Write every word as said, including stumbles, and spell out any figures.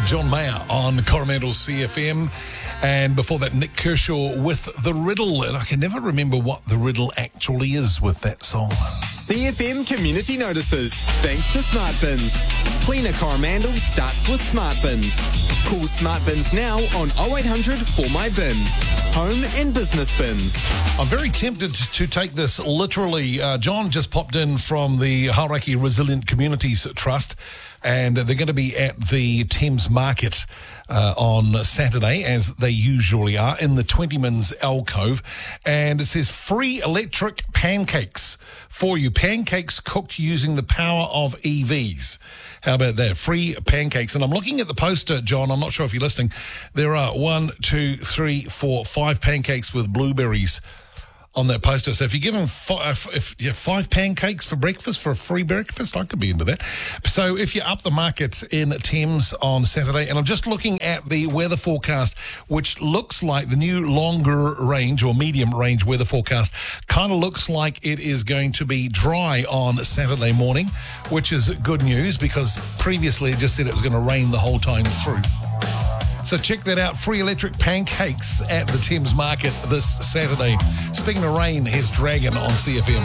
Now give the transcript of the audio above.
John Mayer on Coromandel C F M. And before that, Nick Kershaw with The Riddle. And I can never remember what the riddle actually is with that song. C F M Community Notices, thanks to Smart Bins. Cleaner Coromandel starts with Smart Bins. Call Smart Bins now on oh eight hundred four my bin. Home and business bins. I'm very tempted to take this literally. Uh, John just popped in from the Hauraki Resilient Communities Trust, and they're going to be at the Thames Market uh, on Saturday, as they usually are, in the Twentyman's alcove. And it says free electric pancakes for you. Pancakes cooked using the power of E Vs. How about that? Free pancakes. And I'm looking at the poster, John. I'm not sure if you're listening. There are one, two, three, four, five pancakes with blueberries on that poster. So if you give them five, if you have five pancakes for breakfast, for a free breakfast, I could be into that. So if you're up the market in Thames on Saturday, and I'm just looking at the weather forecast, which looks like the new longer range or medium range weather forecast kind of looks like it is going to be dry on Saturday morning, which is good news because previously it just said it was going to rain the whole time through. So check that out. Free electric pancakes at the Thames Market this Saturday. Speaking of rain, here's Dragon on C F M.